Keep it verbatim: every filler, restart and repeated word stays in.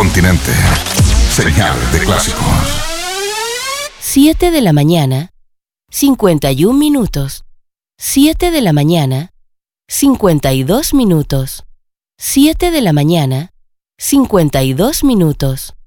continente. Señal de clásicos. siete de la mañana, cincuenta y un minutos. siete de la mañana, cincuenta y dos minutos. siete de la mañana, cincuenta y dos minutos.